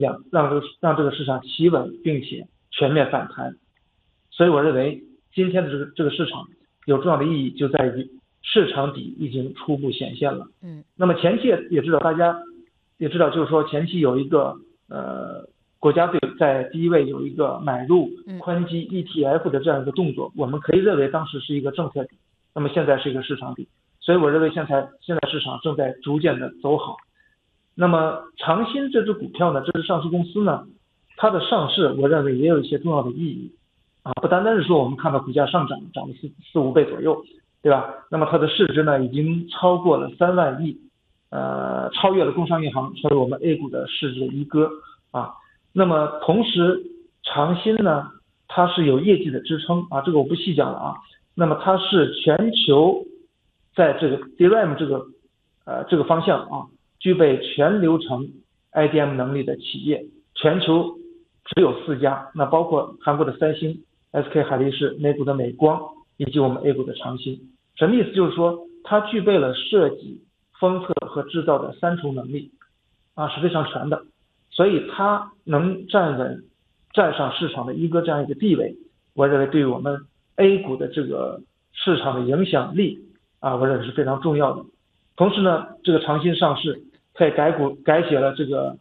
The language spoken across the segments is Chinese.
让这个市场企稳并且全面反弹。所以我认为今天的这个市场有重要的意义就在于市场底已经初步显现了。那么前期也知道，大家也知道，就是说前期有一个国家队在第一位有一个买入宽基 ETF 的这样一个动作，我们可以认为当时是一个政策底，那么现在是一个市场底，所以我认为现在市场正在逐渐的走好。那么长鑫这只股票呢，这支上市公司呢，它的上市我认为也有一些重要的意义不单单是说我们看到股价上涨了4-5倍左右，对吧？那么它的市值呢已经超过了3万亿，超越了工商银行，成为我们 A 股的市值一哥那么同时长鑫呢，它是有业绩的支撑这个我不细讲了那么它是全球在这个 DRAM 这个方向具备全流程 IDM 能力的企业，全球只有4家，那包括韩国的三星、SK 海力士、美股的美光以及我们 A 股的长鑫。什么意思？就是说它具备了设计、封测和制造的3重能力是非常全的，所以它能站上市场的一哥这样一个地位，我认为对于我们 A 股的这个市场的影响力我认为是非常重要的。同时呢，这个长鑫上市，它也改写了这个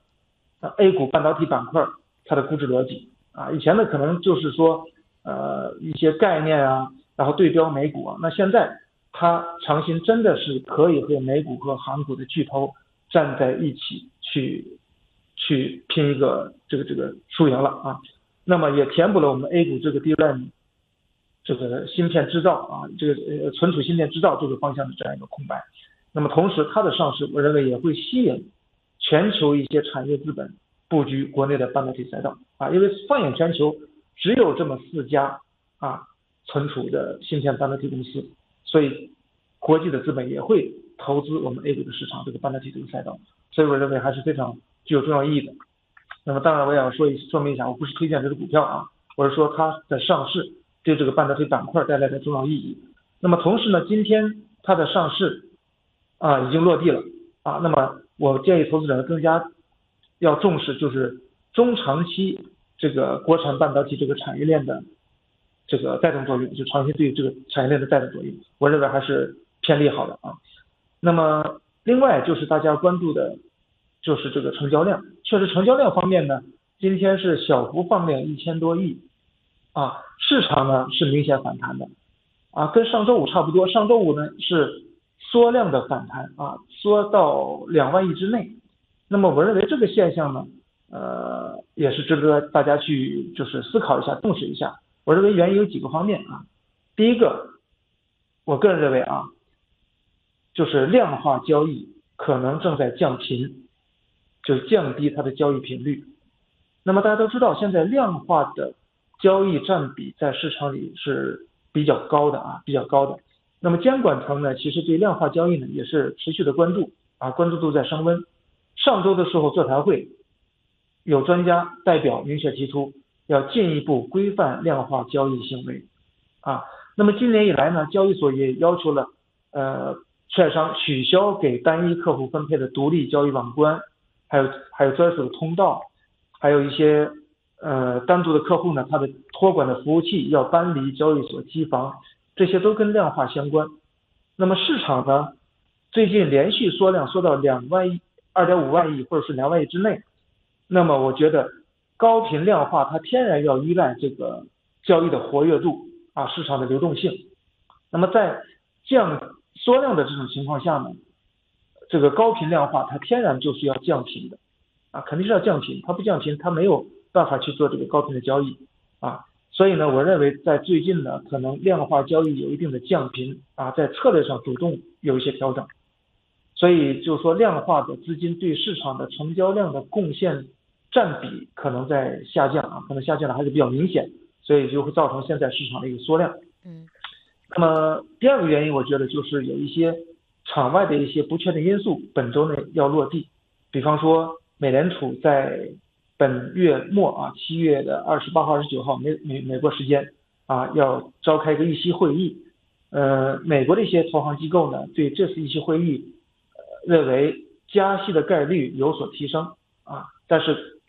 A 股半导体板块它的估值逻辑以前呢可能就是说一些概念然后对标美股那现在它长鑫真的是可以和美股和韩股的巨头站在一起去拼一个这个输赢了那么也填补了我们 A 股这个 DRAM 这个芯片制造这个存储芯片制造这个方向的这样一个空白。那么同时它的上市我认为也会吸引全球一些产业资本布局国内的半导体赛道因为放眼全球只有这么4家存储的芯片半导体公司，所以国际的资本也会投资我们 A 股的市场这个半导体这个赛道，所以我认为还是非常具有重要意义的。那么当然我也要说明一下，我不是推荐这只股票我是说它的上市对这个半导体板块带来的重要意义。那么同时呢，今天它的上市已经落地了那么我建议投资者更加要重视就是中长期这个国产半导体这个产业链的这个带动作用，就长期对这个产业链的带动作用，我认为还是偏利好的那么另外就是大家关注的就是这个成交量，确实成交量方面呢，今天是小幅放量1000多亿市场呢是明显反弹的跟上周五差不多，上周五呢是缩量的反弹缩到2万亿之内。那么我认为这个现象呢也是值得大家去就是思考一下，重视一下。我认为原因有几个方面第一个我个人认为就是量化交易可能正在降频，就是降低它的交易频率。那么大家都知道现在量化的交易占比在市场里是比较高的那么监管层呢其实对量化交易呢也是持续的关注关注度在升温。上周的时候座谈会有专家代表明确提出要进一步规范量化交易行为那么今年以来呢，交易所也要求了券商取消给单一客户分配的独立交易网关，还有专属的通道，还有一些单独的客户呢，他的托管的服务器要搬离交易所机房，这些都跟量化相关。那么市场呢，最近连续缩量缩到2.5万亿或者是2万亿之内，那么我觉得高频量化它天然要依赖这个交易的活跃度市场的流动性。那么在这样缩量的这种情况下呢，这个高频量化它天然就是要降频的肯定是要降频，它不降频它没有办法去做这个高频的交易所以呢，我认为在最近呢，可能量化交易有一定的降频在策略上主动有一些调整。所以就是说量化的资金对市场的成交量的贡献占比可能在下降可能下降的还是比较明显，所以就会造成现在市场的一个缩量。那么第二个原因我觉得就是有一些场外的一些不确定因素本周内要落地，比方说美联储在本月末7月的28号29号美国时间要召开一个议息会议。美国的一些投行机构呢对这次议息会议认为加息的概率有所提升但是